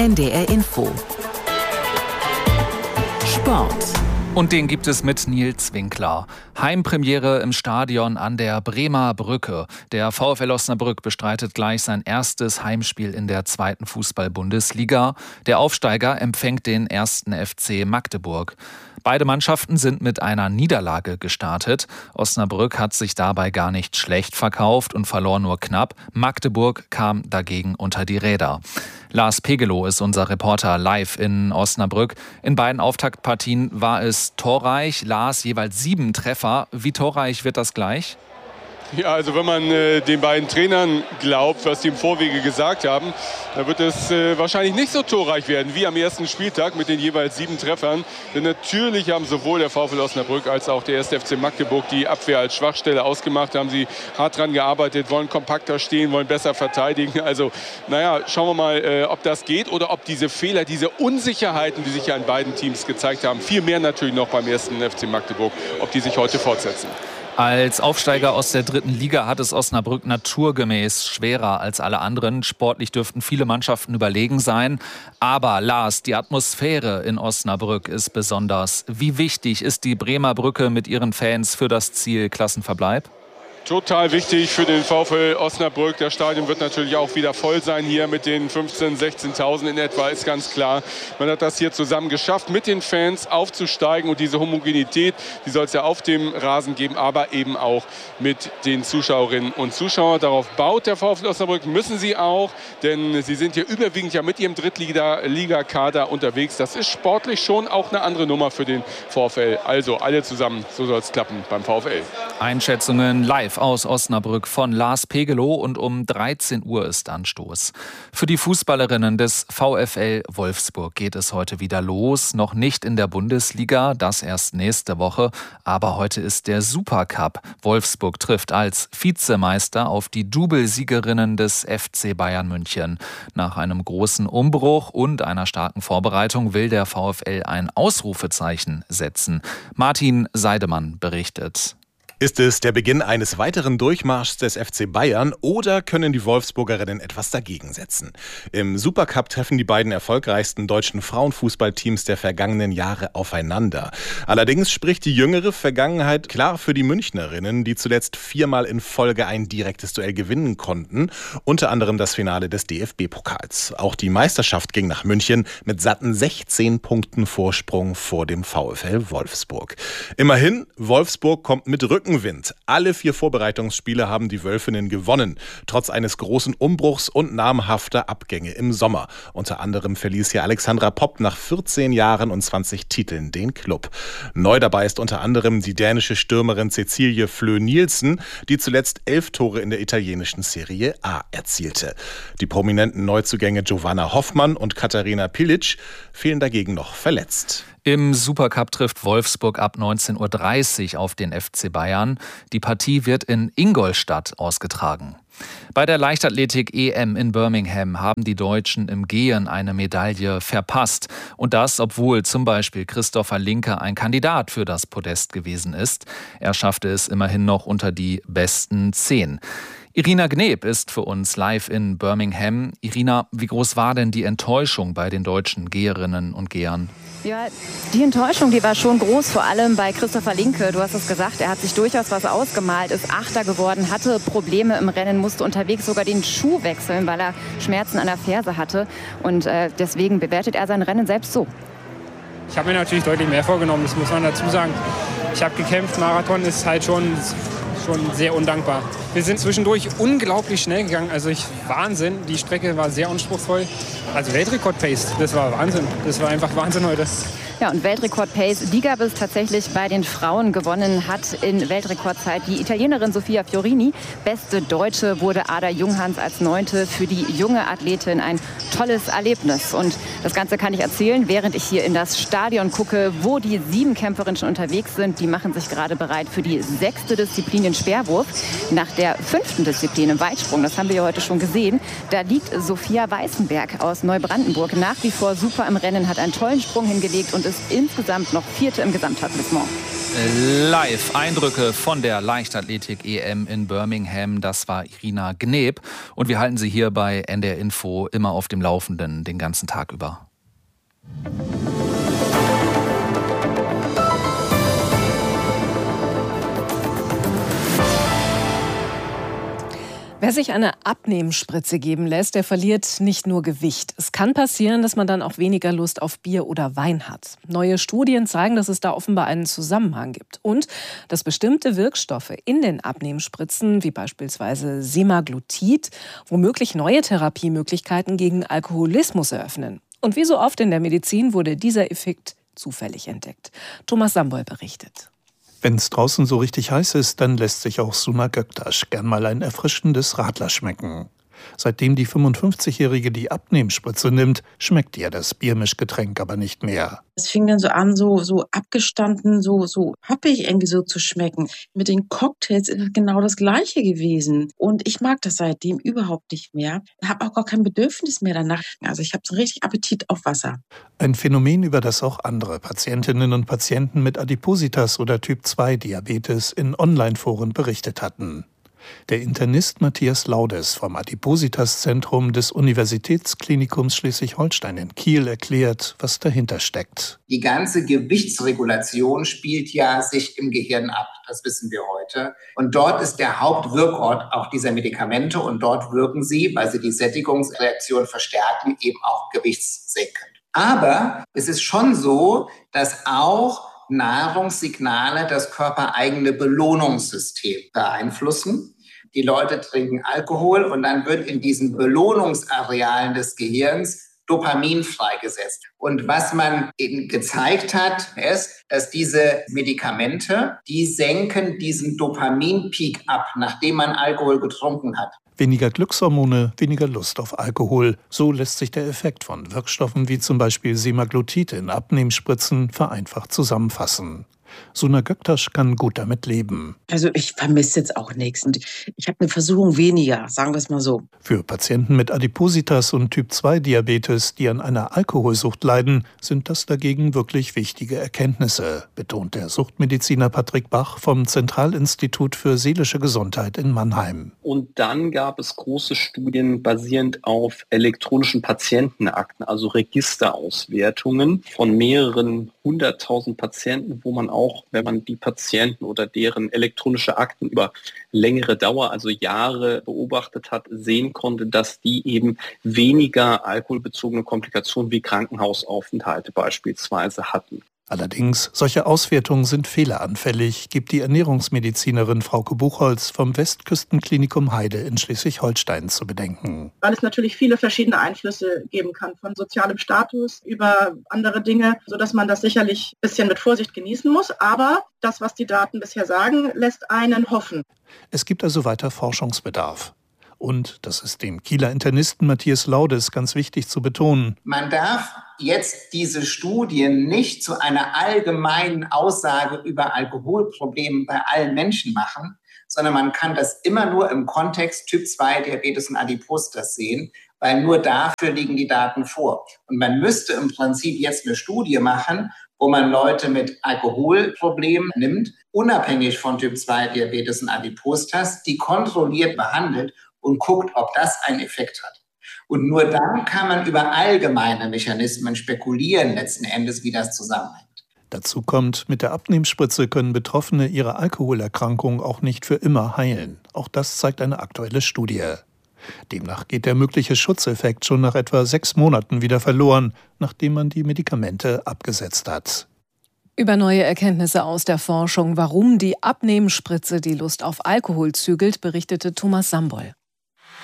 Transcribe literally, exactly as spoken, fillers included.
N D R Info. Sport. Und den gibt es mit Nils Winkler. Heimpremiere im Stadion an der Bremer Brücke. Der VfL Osnabrück bestreitet gleich sein erstes Heimspiel in der zweiten Fußball-Bundesliga. Der Aufsteiger empfängt den ersten F C Magdeburg. Beide Mannschaften sind mit einer Niederlage gestartet. Osnabrück hat sich dabei gar nicht schlecht verkauft und verlor nur knapp. Magdeburg kam dagegen unter die Räder. Lars Pegelow ist unser Reporter live in Osnabrück. In beiden Auftaktpartien war es torreich. Lars, jeweils sieben Treffer. Wie torreich wird das gleich? Ja, also wenn man äh, den beiden Trainern glaubt, was die im Vorwege gesagt haben, dann wird es äh, wahrscheinlich nicht so torreich werden wie am ersten Spieltag mit den jeweils sieben Treffern. Denn natürlich haben sowohl der VfL Osnabrück als auch der erste F C Magdeburg die Abwehr als Schwachstelle ausgemacht. Da haben sie hart dran gearbeitet, wollen kompakter stehen, wollen besser verteidigen. Also naja, schauen wir mal, äh, ob das geht oder ob diese Fehler, diese Unsicherheiten, die sich ja in beiden Teams gezeigt haben, viel mehr natürlich noch beim ersten F C Magdeburg, ob die sich heute fortsetzen. Als Aufsteiger aus der dritten Liga hat es Osnabrück naturgemäß schwerer als alle anderen. Sportlich dürften viele Mannschaften überlegen sein. Aber Lars, die Atmosphäre in Osnabrück ist besonders. Wie wichtig ist die Bremer Brücke mit ihren Fans für das Ziel Klassenverbleib? Total wichtig für den VfL Osnabrück. Das Stadion wird natürlich auch wieder voll sein hier mit den fünfzehntausend, sechzehntausend in etwa, ist ganz klar. Man hat das hier zusammen geschafft, mit den Fans aufzusteigen und diese Homogenität, die soll es ja auf dem Rasen geben, aber eben auch mit den Zuschauerinnen und Zuschauern. Darauf baut der VfL Osnabrück, müssen sie auch, denn sie sind hier überwiegend ja mit ihrem Drittliga-Kader unterwegs. Das ist sportlich schon auch eine andere Nummer für den VfL. Also alle zusammen, so soll es klappen beim VfL. Einschätzungen live aus Osnabrück von Lars Pegelow und um dreizehn Uhr ist Anstoß. Für die Fußballerinnen des VfL Wolfsburg geht es heute wieder los. Noch nicht in der Bundesliga, das erst nächste Woche. Aber heute ist der Supercup. Wolfsburg trifft als Vizemeister auf die Doublesiegerinnen des F C Bayern München. Nach einem großen Umbruch und einer starken Vorbereitung will der VfL ein Ausrufezeichen setzen. Martin Seidemann berichtet. Ist es der Beginn eines weiteren Durchmarschs des F C Bayern oder können die Wolfsburgerinnen etwas dagegen setzen? Im Supercup treffen die beiden erfolgreichsten deutschen Frauenfußballteams der vergangenen Jahre aufeinander. Allerdings spricht die jüngere Vergangenheit klar für die Münchnerinnen, die zuletzt viermal in Folge ein direktes Duell gewinnen konnten, unter anderem das Finale des D F B-Pokals. Auch die Meisterschaft ging nach München mit satten sechzehn Punkten Vorsprung vor dem VfL Wolfsburg. Immerhin, Wolfsburg kommt mit Rücken Rückenwind. Alle vier Vorbereitungsspiele haben die Wölfinnen gewonnen, trotz eines großen Umbruchs und namhafter Abgänge im Sommer. Unter anderem verließ hier Alexandra Popp nach vierzehn Jahren und zwanzig Titeln den Klub. Neu dabei ist unter anderem die dänische Stürmerin Cecilie Flø Nielsen, die zuletzt elf Tore in der italienischen Serie A erzielte. Die prominenten Neuzugänge Giovanna Hoffmann und Katharina Pilic fehlen dagegen noch verletzt. Im Supercup trifft Wolfsburg ab neunzehn Uhr dreißig auf den F C Bayern. Die Partie wird in Ingolstadt ausgetragen. Bei der Leichtathletik-E M in Birmingham haben die Deutschen im Gehen eine Medaille verpasst. Und das, obwohl zum Beispiel Christopher Linke ein Kandidat für das Podest gewesen ist. Er schaffte es immerhin noch unter die besten zehn. Irina Gneb ist für uns live in Birmingham. Irina, wie groß war denn die Enttäuschung bei den deutschen Geherinnen und Gehern? Ja, die Enttäuschung, die war schon groß, vor allem bei Christopher Linke. Du hast es gesagt, er hat sich durchaus was ausgemalt, ist Achter geworden, hatte Probleme im Rennen, musste unterwegs sogar den Schuh wechseln, weil er Schmerzen an der Ferse hatte. Und äh, deswegen bewertet er sein Rennen selbst so. Ich habe mir natürlich deutlich mehr vorgenommen, das muss man dazu sagen. Ich habe gekämpft, Marathon ist halt schon... schon sehr undankbar. Wir sind zwischendurch unglaublich schnell gegangen, also ich, Wahnsinn, die Strecke war sehr anspruchsvoll. Also Weltrekord-Pace, das war Wahnsinn, das war einfach Wahnsinn heute. Ja, und Weltrekord-Pace, die gab es tatsächlich bei den Frauen. Gewonnen hat in Weltrekordzeit die Italienerin Sofia Fiorini. Beste Deutsche wurde Ada Junghans als Neunte. Für die junge Athletin ein tolles Erlebnis. Und das Ganze kann ich erzählen, während ich hier in das Stadion gucke, wo die sieben Kämpferinnen schon unterwegs sind. Die machen sich gerade bereit für die sechste Disziplin, den Speerwurf. Nach der fünften Disziplin im Weitsprung, das haben wir ja heute schon gesehen, da liegt Sophia Weißenberg aus Neubrandenburg nach wie vor super im Rennen, hat einen tollen Sprung hingelegt und ist insgesamt noch Vierte im Gesamtklassement. Live Eindrücke von der Leichtathletik-E M in Birmingham. Das war Irina Gneb. Und wir halten Sie hier bei N D R Info immer auf dem Laufenden, den ganzen Tag über. Wer sich eine Abnehmspritze geben lässt, der verliert nicht nur Gewicht. Es kann passieren, dass man dann auch weniger Lust auf Bier oder Wein hat. Neue Studien zeigen, dass es da offenbar einen Zusammenhang gibt. Und dass bestimmte Wirkstoffe in den Abnehmspritzen, wie beispielsweise Semaglutid, womöglich neue Therapiemöglichkeiten gegen Alkoholismus eröffnen. Und wie so oft in der Medizin wurde dieser Effekt zufällig entdeckt. Thomas Sambol berichtet. Wenn es draußen so richtig heiß ist, dann lässt sich auch Suna Göktaş gern mal ein erfrischendes Radler schmecken. Seitdem die fünfundfünfzigjährige die Abnehmspritze nimmt, schmeckt ihr das Biermischgetränk aber nicht mehr. Es fing dann so an, so, so abgestanden, so, so happig irgendwie so zu schmecken. Mit den Cocktails ist genau das Gleiche gewesen. Und ich mag das seitdem überhaupt nicht mehr. Ich habe auch gar kein Bedürfnis mehr danach. Also ich habe so richtig Appetit auf Wasser. Ein Phänomen, über das auch andere Patientinnen und Patienten mit Adipositas oder Typ zwei Diabetes in Online-Foren berichtet hatten. Der Internist Matthias Laudes vom Adipositas-Zentrum des Universitätsklinikums Schleswig-Holstein in Kiel erklärt, was dahinter steckt. Die ganze Gewichtsregulation spielt ja sich im Gehirn ab, das wissen wir heute. Und dort ist der Hauptwirkort auch dieser Medikamente und dort wirken sie, weil sie die Sättigungsreaktion verstärken, eben auch gewichtssenkend. Aber es ist schon so, dass auch Nahrungssignale das körpereigene Belohnungssystem beeinflussen. Die Leute trinken Alkohol und dann wird in diesen Belohnungsarealen des Gehirns Dopamin freigesetzt. Und was man eben gezeigt hat, ist, dass diese Medikamente, die senken diesen Dopaminpeak ab, nachdem man Alkohol getrunken hat. Weniger Glückshormone, weniger Lust auf Alkohol. So lässt sich der Effekt von Wirkstoffen wie zum Beispiel Semaglutid in Abnehmspritzen vereinfacht zusammenfassen. Suna Göktaş kann gut damit leben. Also ich vermisse jetzt auch nichts. Und ich habe eine Versuchung weniger, sagen wir es mal so. Für Patienten mit Adipositas und Typ zwei Diabetes, die an einer Alkoholsucht leiden, sind das dagegen wirklich wichtige Erkenntnisse, betont der Suchtmediziner Patrick Bach vom Zentralinstitut für seelische Gesundheit in Mannheim. Und dann gab es große Studien basierend auf elektronischen Patientenakten, also Registerauswertungen von mehreren hunderttausend Patienten, wo man auch, wenn man die Patienten oder deren elektronische Akten über längere Dauer, also Jahre beobachtet hat, sehen konnte, dass die eben weniger alkoholbezogene Komplikationen wie Krankenhausaufenthalte beispielsweise hatten. Allerdings, solche Auswertungen sind fehleranfällig, gibt die Ernährungsmedizinerin Frauke Buchholz vom Westküstenklinikum Heide in Schleswig-Holstein zu bedenken. Weil es natürlich viele verschiedene Einflüsse geben kann, von sozialem Status über andere Dinge, sodass man das sicherlich ein bisschen mit Vorsicht genießen muss. Aber das, was die Daten bisher sagen, lässt einen hoffen. Es gibt also weiter Forschungsbedarf. Und, das ist dem Kieler Internisten Matthias Laudes ganz wichtig zu betonen, man darf jetzt diese Studien nicht zu einer allgemeinen Aussage über Alkoholprobleme bei allen Menschen machen, sondern man kann das immer nur im Kontext Typ zwei Diabetes und Adipositas sehen, weil nur dafür liegen die Daten vor. Und man müsste im Prinzip jetzt eine Studie machen, wo man Leute mit Alkoholproblemen nimmt, unabhängig von Typ zwei Diabetes und Adipositas, die kontrolliert behandelt und guckt, ob das einen Effekt hat. Und nur dann kann man über allgemeine Mechanismen spekulieren, letzten Endes, wie das zusammenhängt. Dazu kommt, mit der Abnehmspritze können Betroffene ihre Alkoholerkrankung auch nicht für immer heilen. Auch das zeigt eine aktuelle Studie. Demnach geht der mögliche Schutzeffekt schon nach etwa sechs Monaten wieder verloren, nachdem man die Medikamente abgesetzt hat. Über neue Erkenntnisse aus der Forschung, warum die Abnehmspritze die Lust auf Alkohol zügelt, berichtete Thomas Sambol.